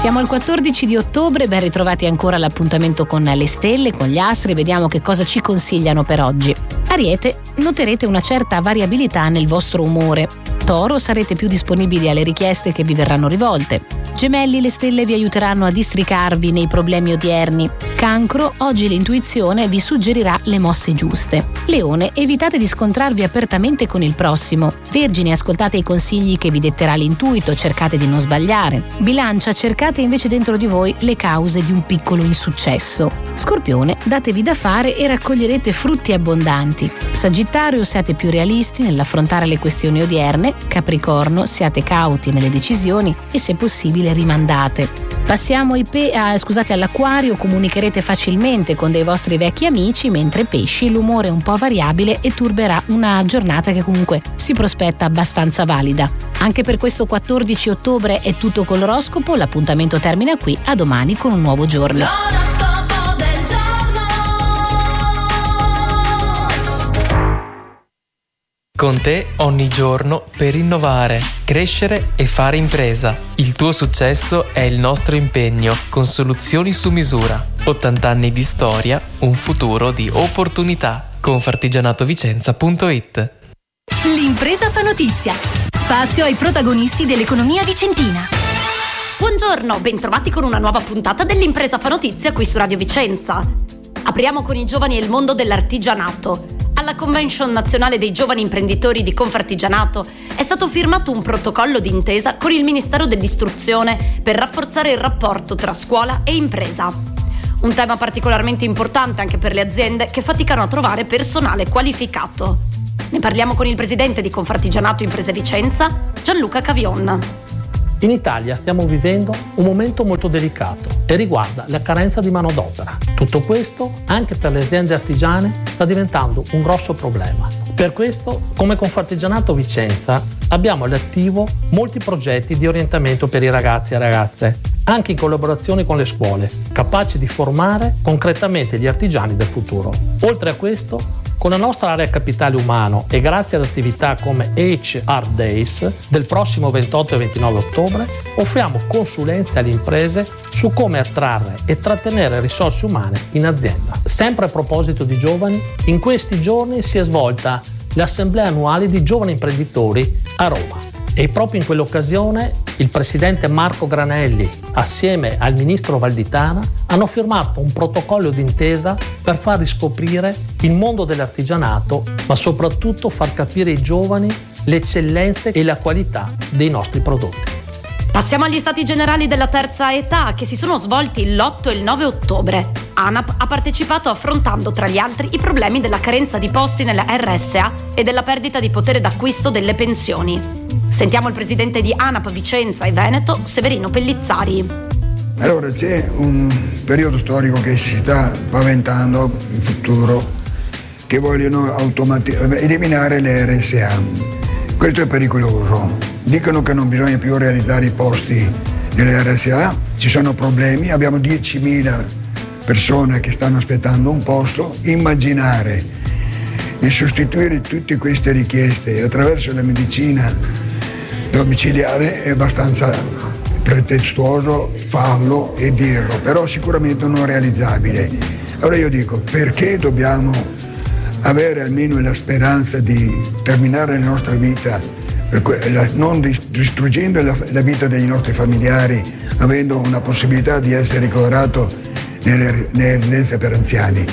Siamo al 14 di ottobre, ben ritrovati ancora all'appuntamento con le stelle, con gli astri, vediamo che cosa ci consigliano per oggi. Ariete, noterete una certa variabilità nel vostro umore. Toro, sarete più disponibili alle richieste che vi verranno rivolte. Gemelli, le stelle vi aiuteranno a districarvi nei problemi odierni. Cancro, oggi l'intuizione vi suggerirà le mosse giuste. Leone, evitate di scontrarvi apertamente con il prossimo. Vergine, ascoltate i consigli che vi detterà l'intuito, cercate di non sbagliare. Bilancia, cercate invece dentro di voi le cause di un piccolo insuccesso. Scorpione, datevi da fare e raccoglierete frutti abbondanti. Sagittario, siate più realisti nell'affrontare le questioni odierne. Capricorno, siate cauti nelle decisioni e se possibile rimandate. Passiamo all'Acquario, comunicherete facilmente con dei vostri vecchi amici, mentre Pesci, l'umore è un po' variabile e turberà una giornata che comunque si prospetta abbastanza valida. Anche per questo 14 ottobre è tutto con l'oroscopo, l'appuntamento termina qui, a domani con un nuovo giorno. Con te ogni giorno per innovare, crescere e fare impresa. Il tuo successo è il nostro impegno, con soluzioni su misura. 80 anni di storia, un futuro di opportunità. Confartigianatovicenza.it. L'impresa fa notizia. Spazio ai protagonisti dell'economia vicentina. Buongiorno, bentrovati con una nuova puntata dell'Impresa fa notizia qui su Radio Vicenza. Apriamo con i giovani e il mondo dell'artigianato. Alla Convention Nazionale dei Giovani Imprenditori di Confartigianato è stato firmato un protocollo d'intesa con il Ministero dell'Istruzione per rafforzare il rapporto tra scuola e impresa. Un tema particolarmente importante anche per le aziende che faticano a trovare personale qualificato. Ne parliamo con il presidente di Confartigianato Imprese Vicenza, Gianluca Cavion. In Italia stiamo vivendo un momento molto delicato e riguarda la carenza di manodopera. Tutto questo, anche per le aziende artigiane, sta diventando un grosso problema. Per questo, come Confartigianato Vicenza, abbiamo all'attivo molti progetti di orientamento per i ragazzi e ragazze, anche in collaborazione con le scuole, capaci di formare concretamente gli artigiani del futuro. Oltre a questo, con la nostra area capitale umano e grazie ad attività come HR Days del prossimo 28 e 29 ottobre, offriamo consulenze alle imprese su come attrarre e trattenere risorse umane in azienda. Sempre a proposito di giovani, in questi giorni si è svolta l'assemblea annuale di giovani imprenditori a Roma. E proprio in quell'occasione il presidente Marco Granelli, assieme al ministro Valditara, hanno firmato un protocollo d'intesa per far riscoprire il mondo dell'artigianato, ma soprattutto far capire ai giovani le eccellenze e la qualità dei nostri prodotti. Passiamo agli stati generali della terza età che si sono svolti l'8 e il 9 ottobre. ANAP ha partecipato affrontando tra gli altri i problemi della carenza di posti nella RSA e della perdita di potere d'acquisto delle pensioni. Sentiamo il presidente di ANAP Vicenza e Veneto, Severino Pellizzari. Allora c'è un periodo storico che si sta paventando in futuro, che vogliono eliminare le RSA. Questo è pericoloso. Dicono che non bisogna più realizzare i posti delle RSA, ci sono problemi, abbiamo 10.000 persone che stanno aspettando un posto. Immaginare di sostituire tutte queste richieste attraverso la medicina domiciliare è abbastanza pretestuoso farlo e dirlo, però sicuramente non realizzabile. Allora io dico, perché dobbiamo avere almeno la speranza di terminare la nostra vita non distruggendo la vita dei nostri familiari, avendo una possibilità di essere ricoverato nelle residenze per anziani?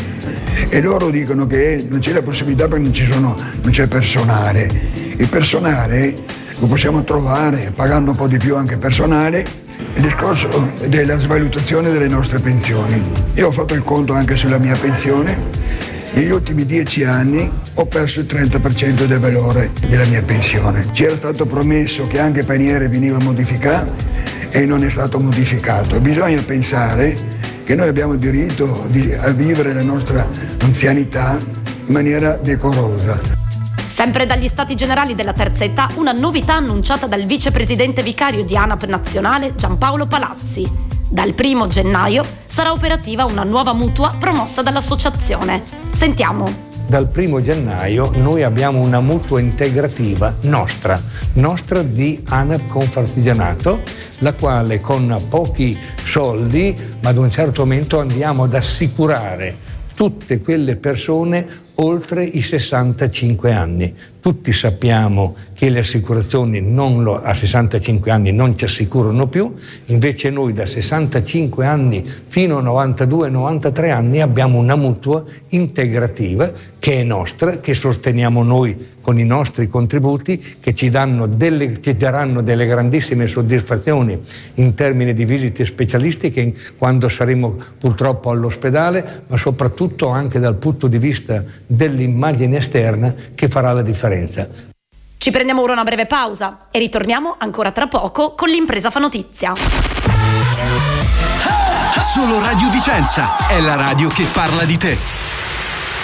E loro dicono che non c'è la possibilità perché non c'è personale. Il personale lo possiamo trovare pagando un po' di più anche personale. Il discorso della svalutazione delle nostre pensioni. Io ho fatto il conto anche sulla mia pensione. Negli ultimi 10 anni ho perso il 30% del valore della mia pensione. Ci era stato promesso che anche Paniere veniva modificato e non è stato modificato. Bisogna pensare che noi abbiamo diritto a vivere la nostra anzianità in maniera decorosa. Sempre dagli stati generali della terza età, una novità annunciata dal vicepresidente vicario di ANAP nazionale Giampaolo Palazzi. Dal 1 gennaio sarà operativa una nuova mutua promossa dall'associazione. Sentiamo. dal 1 gennaio noi abbiamo una mutua integrativa nostra di ANAP Confartigianato, la quale con pochi soldi, ma ad un certo momento, andiamo ad assicurare tutte quelle persone oltre i 65 anni. Tutti sappiamo che le assicurazioni a 65 anni non ci assicurano più, invece noi da 65 anni fino a 92-93 anni abbiamo una mutua integrativa che è nostra, che sosteniamo noi con i nostri contributi, che ci daranno delle grandissime soddisfazioni in termini di visite specialistiche quando saremo purtroppo all'ospedale, ma soprattutto anche dal punto di vista dell'immagine esterna che farà la differenza. Ci prendiamo ora una breve pausa e ritorniamo ancora tra poco con l'Impresa fa notizia. Solo Radio Vicenza è la radio che parla di te.